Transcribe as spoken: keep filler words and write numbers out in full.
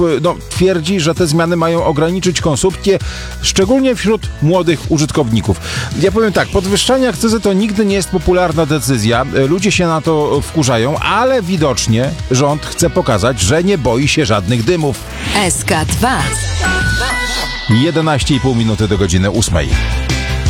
no, twierdzi, że te zmiany mają ograniczyć konsumpcję, szczególnie wśród młodych użytkowników. Ja powiem tak, podwyższanie akcyzy to nigdy nie jest popularna decyzja. Ludzie się na to wkurzają, ale widocznie rząd chce pokazać, że nie boi się żadnych dymów. S K dwa. jedenaście i pół minuty do godziny ósmej.